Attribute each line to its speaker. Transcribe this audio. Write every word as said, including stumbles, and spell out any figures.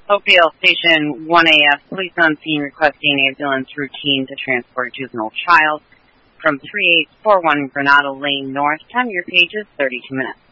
Speaker 1: O P L Station one A F, police on scene requesting ambulance routine to transport juvenile child from three eight four one Granada Lane North. Time your page is thirty-two minutes.